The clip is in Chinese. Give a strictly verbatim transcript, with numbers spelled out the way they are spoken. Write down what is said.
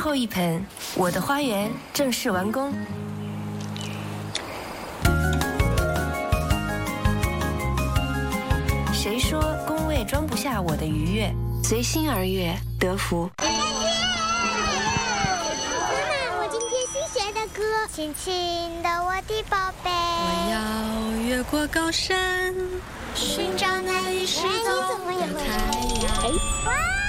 后一盆，我的花园正式完工。谁说工位装不下我的愉悦？随心而悦，得福。 妈妈，我今天新学的歌，亲亲的我的宝贝。 我要越过高山， 寻找那一失踪的太阳。哇！